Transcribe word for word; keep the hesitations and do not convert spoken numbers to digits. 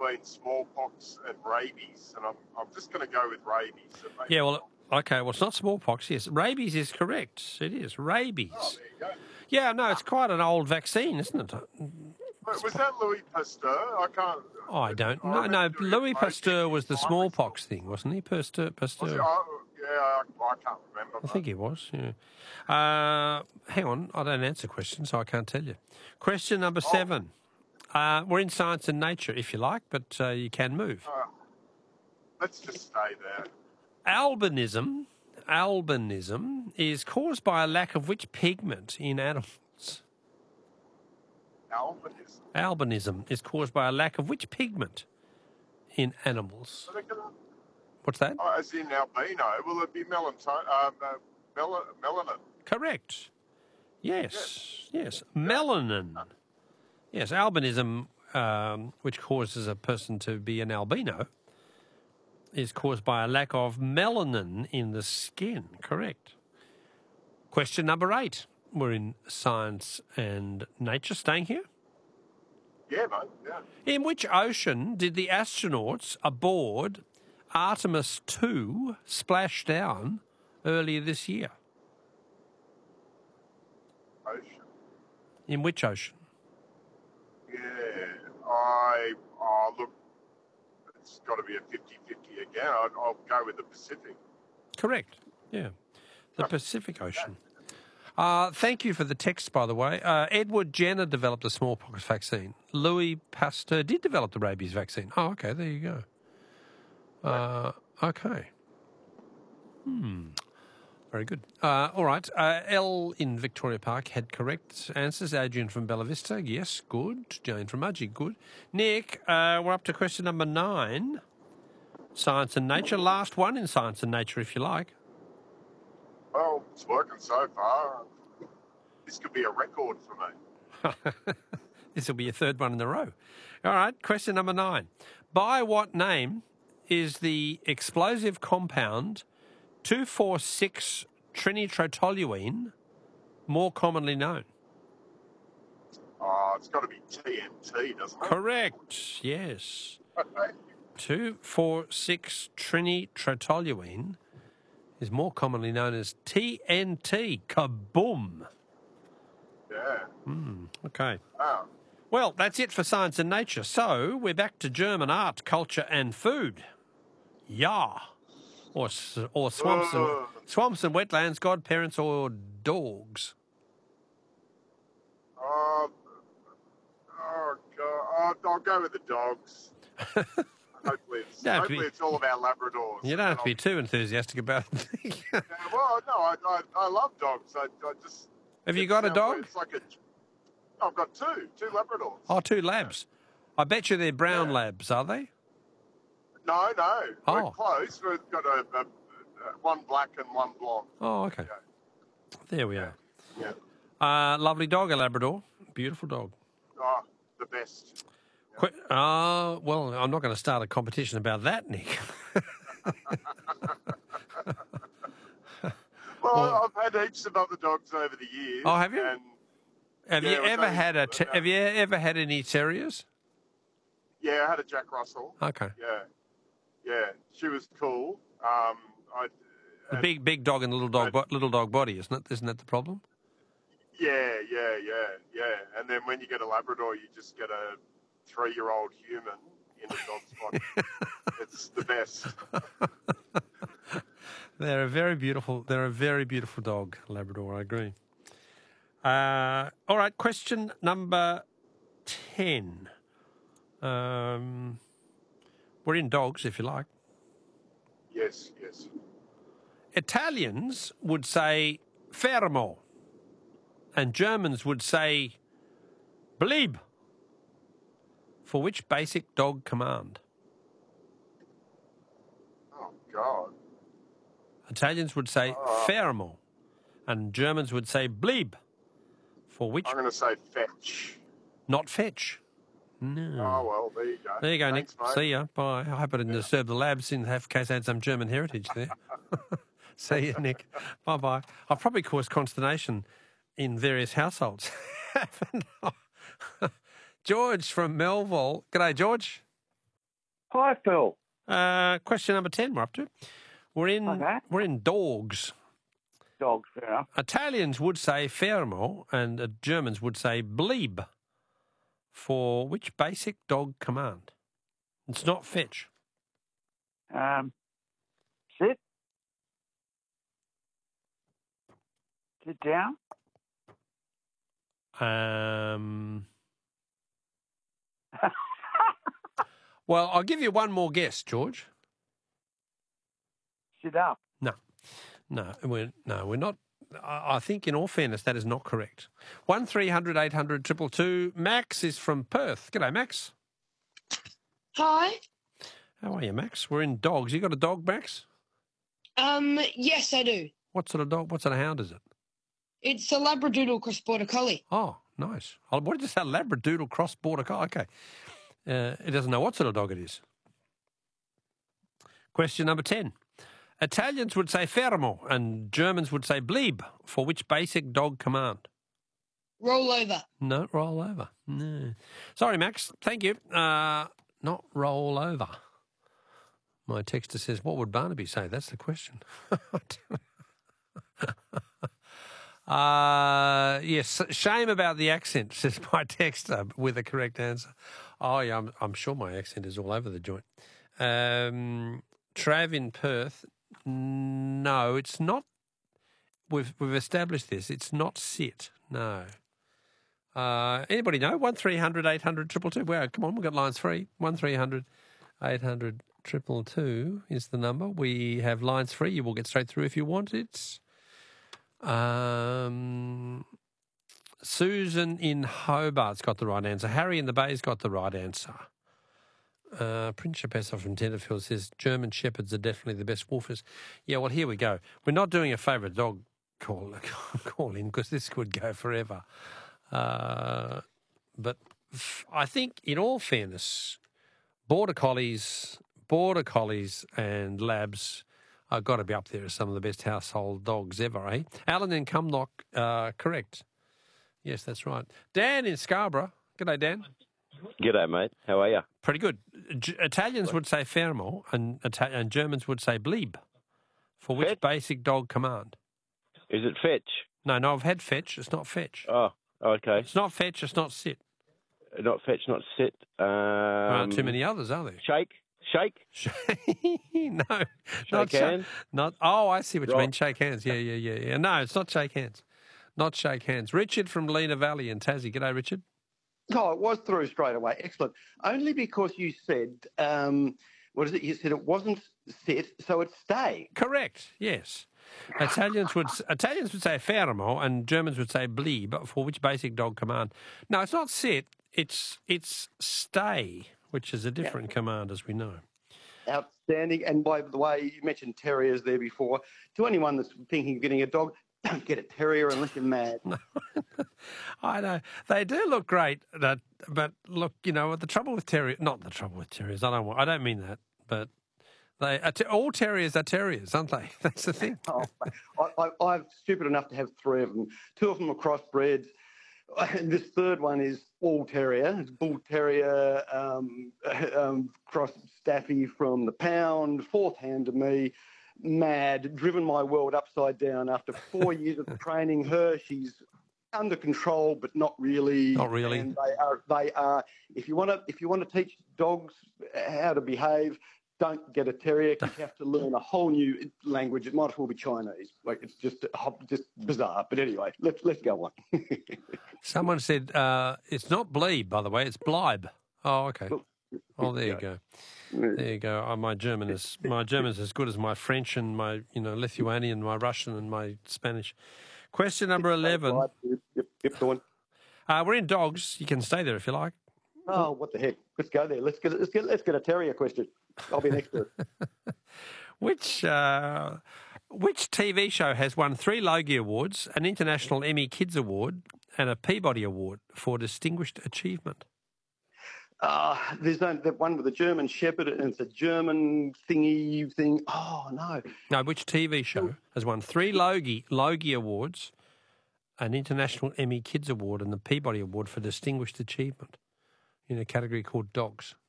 between smallpox and rabies, and I'm I'm just going to go with rabies. So maybe Yeah, well, okay, well, it's not smallpox, yes. Rabies is correct. It is. Rabies. Oh, there you go. Yeah, no, it's quite an old vaccine, isn't it? But was that Louis Pasteur? I can't. Oh, I don't I know. remember No, doing Louis a Pasteur was the primary smallpox school. thing, wasn't he? Pasteur. Was it? Pasteur. Oh, yeah, I, I can't remember. I think he was, yeah. Uh, hang on, I don't answer questions, so I can't tell you. Question number Oh. seven. Uh, we're in science and nature, if you like, but uh, you can move. Uh, let's just stay there. Albinism, albinism is caused by a lack of which pigment in animals? Albinism. Albinism is caused by a lack of which pigment in animals? Are they gonna, What's that? oh, as in albino, will it be melatonin? Um, uh, mel- melanin. Correct. Yes, yes. Melanin. Yes, albinism, um, which causes a person to be an albino, is caused by a lack of melanin in the skin. Correct. Question number eight. We're in science and nature. Staying here. Yeah, mate. Yeah. In which ocean did the astronauts aboard Artemis two splash down earlier this year? Ocean. In which ocean? Yeah. I. Oh, look. It's got to be a fifty-fifty again. I'll, I'll go with the Pacific. Correct. Yeah. The Pacific Ocean. Uh, thank you for the text, by the way. Uh, Edward Jenner developed the smallpox vaccine. Louis Pasteur did develop the rabies vaccine. Oh, okay, there you go. Uh, okay. Hmm. Very good. Uh, all right. Uh, L in Victoria Park had correct answers. Adrian from Bella Vista, yes, good. Jane from Mudgee, good. Nick, uh, we're up to question number nine. Science and nature. Last one in science and nature, if you like. Well, it's working so far. This could be a record for me. This will be a third one in a row. All right, question number nine. By what name is the explosive compound two four six trinitrotoluene more commonly known? Oh, it's got to be T N T, doesn't it? Correct, yes. two four six trinitrotoluene is more commonly known as T N T. Kaboom. Yeah. Mm, okay. Oh. Well, that's it for science and nature. So we're back to German art, culture and food. Ja. Or, or swamps, and, Uh. swamps and wetlands, godparents or dogs. Oh, oh God. I'll, I'll go with the dogs. Hopefully, it's, Don't hopefully be- it's all about Labradors. You don't have to be too enthusiastic about it. Yeah, well, no, I, I, I love dogs. I, I just. Have you it got a sounds dog? like It's like a. I've got two, two Labradors. Oh, two labs. I bet you they're brown Yeah. labs, are they? No, no, Oh. we're close. We've got a, a, a one black and one blonde. Oh, okay. Yeah. There we are. Yeah. Uh, lovely dog, a Labrador. Beautiful dog. Oh, the best. Qu- uh, well, I'm not going to start a competition about that, Nick. Well, I've had heaps of other dogs over the years. Oh, have you? And Have Yeah, you it was ever only had a? Te- about- have you ever had any terriers? yeah, I had a Jack Russell. Okay. Yeah, yeah, she was cool. Um, I. The and- big, big dog and the little dog, bo- little dog body, isn't it? Isn't that the problem? Yeah, yeah, yeah, yeah. And then when you get a Labrador, you just get a three-year-old human in a dog's body. It's the best. They're a very beautiful. They're a very beautiful dog, Labrador. I agree. Uh, all right. Question number ten. Um, we're in dogs, if you like. Yes, yes. Italians would say fermo, and Germans would say bleib. For which basic dog command? Oh God. Italians would say fermo, and Germans would say bleib. For which, I'm going to say fetch. not fetch. No. Oh well, there you go. There you go, Thanks, Nick. mate. See ya. Bye. I hope I didn't disturb the labs in case I had some German heritage there. See you, Nick. Bye-bye. I've probably caused consternation in various households. George from Melville. G'day, George. Hi, Phil. Uh, question number ten. We're up to. We're in. Okay. We're in dogs. Dogs, fair enough. Italians would say fermo, and uh, Germans would say bleib. For which basic dog command? It's not fetch. Um, sit. Sit down. Um. Well, I'll give you one more guess, George. Sit up. No, no, we're no, we're not. I I think, in all fairness, that is not correct. One three hundred eight hundred triple two. Max is from Perth. G'day, Max. Hi. How are you, Max? We're in dogs. You got a dog, Max? Um, yes, I do. What sort of dog? What sort of hound is it? It's a Labradoodle cross border collie. Oh, nice. Oh, what did you say? Labradoodle cross border collie. Okay. Uh, it doesn't know what sort of dog it is. Question number ten. Italians would say fermo and Germans would say bleib. For which basic dog command? Roll over. No, roll over. No. Sorry, Max. Thank you. Uh, not roll over. My texter says, what would Barnaby say? That's the question. uh, yes, shame about the accent, says my texter with a correct answer. Oh, yeah, I'm, I'm sure my accent is all over the joint. Um, Trav in Perth, no, it's not. We've, we've established this. It's not sit, no. Uh, anybody know? one three hundred eight hundred two two two. Wow, come on, we've got lines free. one three hundred eight hundred two two two is the number. We have lines free. You will get straight through if you want it. Um, Susan in Hobart's got the right answer. Harry in the Bay's got the right answer. Uh, Prince Chapessa from Tenterfield says German Shepherds are definitely the best wolfers. Yeah, well, here we go. We're not doing a favourite dog call, call in because this could go forever. Uh, but f- I think, in all fairness, border collies, border collies, and labs are got to be up there as some of the best household dogs ever, eh? Alan in Cumnock, uh, correct. Yes, that's right. Dan in Scarborough. G'day, Dan. G'day, mate. How are you? Pretty good. G- Italians would say fermo, and, Ita- and Germans would say bleib. For which Fetch? basic dog command? Is it fetch? No, no, I've had fetch. It's not fetch. Oh, okay. It's not fetch. It's not sit. Not fetch, not sit. Um, There aren't too many others, are there? Shake? Shake? no, Shake not hands? Shake, not. Oh, I see what you Right. mean. Shake hands. Yeah, yeah, yeah, yeah. No, it's not shake hands. Not shake hands. Richard from Lena Valley in Tassie. G'day, Richard. Oh, it was through straight away. Excellent. Only because you said, um, what is it? You said it wasn't sit, so it's stay. Correct. Yes. Italians would Italians would say fermo and Germans would say bleib. For which basic dog command? No, it's not sit. It's it's stay, which is a different command, as we know. Outstanding. And by the way, you mentioned terriers there before. To anyone that's thinking of getting a dog, don't get a terrier unless you're mad. I know. They do look great, that, but look, you know, the trouble with terriers, not the trouble with terriers, I don't want, I don't mean that, but they are te- all terriers are terriers, aren't they? That's the thing. Oh, I, I, I'm stupid enough to have three of them. Two of them are crossbreds. And this third one is all terrier. It's bull terrier, um, um, cross staffy from the pound, fourth hand to me. Mad, driven my world upside down after four years of training her. She's under control, but not really. Not really. And they are. They are. If you want to, if you want to teach dogs how to behave, don't get a terrier. You have to learn a whole new language. It might as well be Chinese. Like it's just, just bizarre. But anyway, let's let's go on. Someone said uh, it's not bleib, by the way. It's bleib. Oh, okay. Oh, there you go. There you go. Oh, my German is my German is as good as my French and my you know Lithuanian, my Russian and my Spanish. Question number eleven. Yep, yep, go on. Uh, we're in dogs. You can stay there if you like. Oh, what the heck? Let's go there. Let's get let's get let's get a terrier question. I'll be an expert. Which uh, which T V show has won three Logie Awards, an International Emmy Kids Award, and a Peabody Award for distinguished achievement? Uh, there's only that one with a German Shepherd, and it's a German thingy thing. Oh no! No, which T V show has won three Logie Logie Awards, an International Emmy Kids Award, and the Peabody Award for distinguished achievement in a category called dogs?